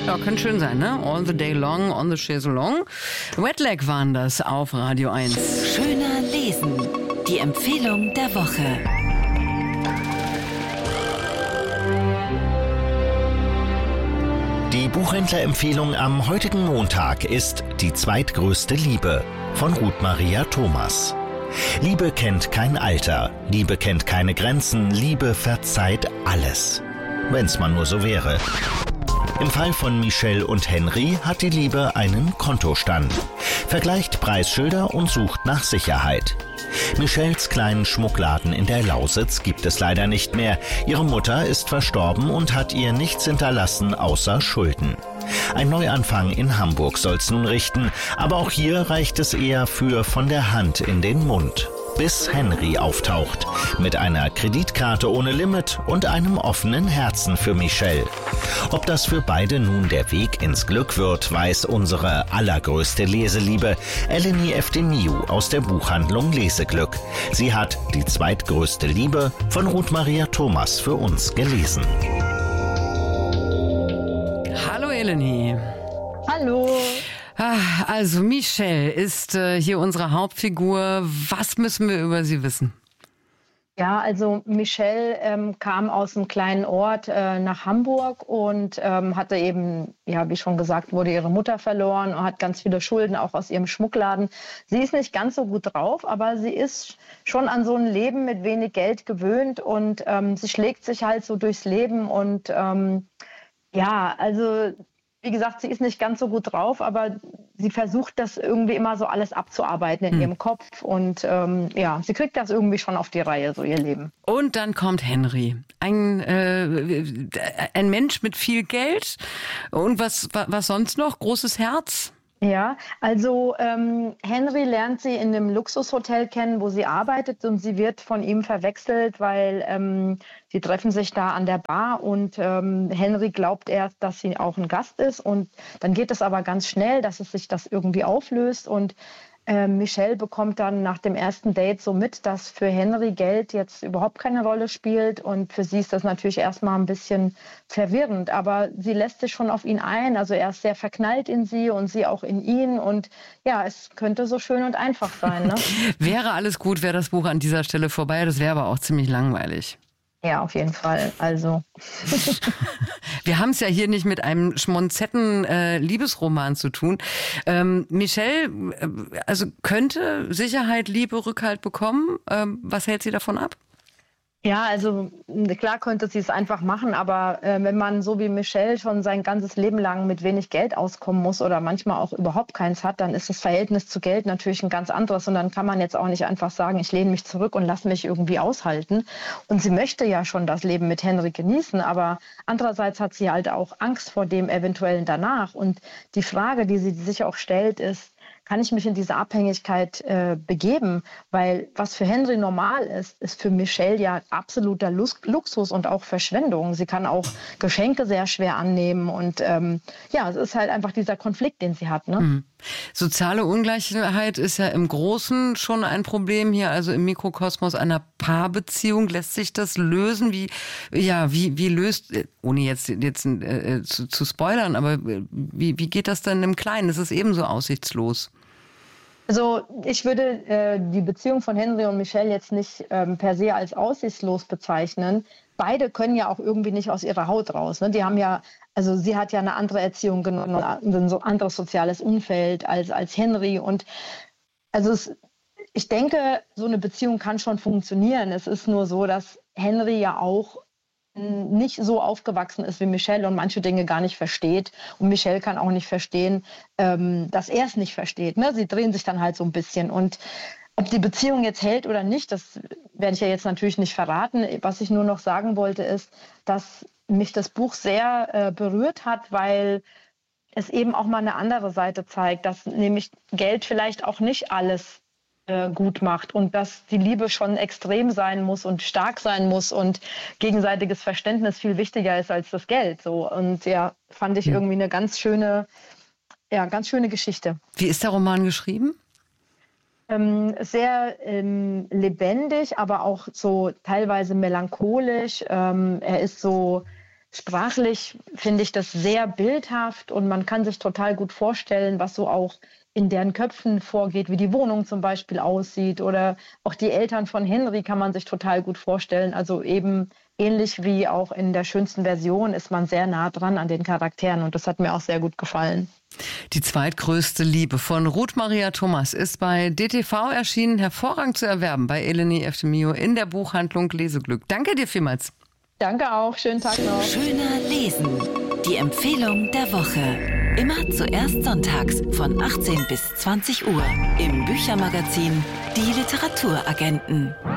Ja, könnte schön sein, ne? All the day long, on the chaiselong. Wetlag waren das auf Radio 1. Schöner lesen. Die Empfehlung der Woche. Die Buchhändlerempfehlung am heutigen Montag ist Die zweitgrößte Liebe von Ruth Maria Thomas. Liebe kennt kein Alter, Liebe kennt keine Grenzen, Liebe verzeiht alles. Wenn's mal nur so wäre. Im Fall von Michelle und Henry hat die Liebe einen Kontostand, vergleicht Preisschilder und sucht nach Sicherheit. Michelles kleinen Schmuckladen in der Lausitz gibt es leider nicht mehr. Ihre Mutter ist verstorben und hat ihr nichts hinterlassen außer Schulden. Ein Neuanfang in Hamburg soll's nun richten, aber auch hier reicht es eher für von der Hand in den Mund. Bis Henry auftaucht, mit einer Kreditkarte ohne Limit und einem offenen Herzen für Michelle. Ob das für beide nun der Weg ins Glück wird, weiß unsere allergrößte Leseliebe, Eleni Eftemiou aus der Buchhandlung Leseglück. Sie hat Die zweitgrößte Liebe von Ruth Maria Thomas für uns gelesen. Hallo Eleni. Hallo. Also Michelle ist hier unsere Hauptfigur. Was müssen wir über sie wissen? Ja, also Michelle kam aus einem kleinen Ort nach Hamburg und hatte eben, ja, wie schon gesagt, wurde ihre Mutter verloren und hat ganz viele Schulden, auch aus ihrem Schmuckladen. Sie ist nicht ganz so gut drauf, aber sie ist schon an so ein Leben mit wenig Geld gewöhnt und sie schlägt sich halt so durchs Leben und ja, also wie gesagt, sie ist nicht ganz so gut drauf, aber sie versucht das irgendwie immer so alles abzuarbeiten in ihrem Kopf und ja, sie kriegt das irgendwie schon auf die Reihe, so ihr Leben. Und dann kommt Henry, ein Mensch mit viel Geld und was sonst noch? Großes Herz? Ja, also Henry lernt sie in einem Luxushotel kennen, wo sie arbeitet und sie wird von ihm verwechselt, weil sie treffen sich da an der Bar und Henry glaubt erst, dass sie auch ein Gast ist und dann geht es aber ganz schnell, dass es sich das irgendwie auflöst und Michelle bekommt dann nach dem ersten Date so mit, dass für Henry Geld jetzt überhaupt keine Rolle spielt und für sie ist das natürlich erstmal ein bisschen verwirrend, aber sie lässt sich schon auf ihn ein, also er ist sehr verknallt in sie und sie auch in ihn und ja, es könnte so schön und einfach sein. Ne? Wäre alles gut, wäre das Buch an dieser Stelle vorbei, das wäre aber auch ziemlich langweilig. Ja, auf jeden Fall. Also. Wir haben es ja hier nicht mit einem schmonzetten Liebesroman zu tun. Michelle, also könnte Sicherheit, Liebe, Rückhalt bekommen. Was hält sie davon ab? Ja, also klar könnte sie es einfach machen, aber wenn man so wie Michelle schon sein ganzes Leben lang mit wenig Geld auskommen muss oder manchmal auch überhaupt keins hat, dann ist das Verhältnis zu Geld natürlich ein ganz anderes und dann kann man jetzt auch nicht einfach sagen, ich lehne mich zurück und lasse mich irgendwie aushalten. Und sie möchte ja schon das Leben mit Henry genießen, aber andererseits hat sie halt auch Angst vor dem Eventuellen danach. Und die Frage, die sie sich auch stellt, ist, kann ich mich in diese Abhängigkeit begeben? Weil was für Henry normal ist, ist für Michelle ja absoluter Luxus und auch Verschwendung. Sie kann auch Geschenke sehr schwer annehmen und ja, es ist halt einfach dieser Konflikt, den sie hat. Ne? Mhm. Soziale Ungleichheit ist ja im Großen schon ein Problem hier, also im Mikrokosmos einer Paarbeziehung. Lässt sich das lösen? Wie löst, ohne jetzt zu spoilern, aber wie geht das denn im Kleinen? Ist es ebenso aussichtslos? Also ich würde die Beziehung von Henry und Michelle jetzt nicht per se als aussichtslos bezeichnen. Beide können ja auch irgendwie nicht aus ihrer Haut raus. Ne? Die haben ja, also sie hat ja eine andere Erziehung genommen, ein anderes soziales Umfeld als Henry. Und also ich denke, so eine Beziehung kann schon funktionieren. Es ist nur so, dass Henry ja auch nicht so aufgewachsen ist wie Michelle und manche Dinge gar nicht versteht. Und Michelle kann auch nicht verstehen, dass er es nicht versteht. Ne? Sie drehen sich dann halt so ein bisschen. Und ob die Beziehung jetzt hält oder nicht, das werde ich ja jetzt natürlich nicht verraten. Was ich nur noch sagen wollte, ist, dass mich das Buch sehr berührt hat, weil es eben auch mal eine andere Seite zeigt, dass nämlich Geld vielleicht auch nicht alles gut macht und dass die Liebe schon extrem sein muss und stark sein muss und gegenseitiges Verständnis viel wichtiger ist als das Geld. So. Und ja, fand ich irgendwie eine ganz schöne Geschichte. Wie ist der Roman geschrieben? Sehr lebendig, aber auch so teilweise melancholisch. Er ist so sprachlich finde ich das sehr bildhaft und man kann sich total gut vorstellen, was so auch in deren Köpfen vorgeht, wie die Wohnung zum Beispiel aussieht oder auch die Eltern von Henry kann man sich total gut vorstellen. Also eben ähnlich wie auch in der schönsten Version ist man sehr nah dran an den Charakteren und das hat mir auch sehr gut gefallen. Die zweitgrößte Liebe von Ruth Maria Thomas ist bei DTV erschienen, hervorragend zu erwerben bei Eleni Efthimiou in der Buchhandlung Leseglück. Danke dir vielmals. Danke auch, schönen Tag noch. Schöner Lesen, die Empfehlung der Woche. Immer zuerst sonntags von 18 bis 20 Uhr im Büchermagazin Die Literaturagenten.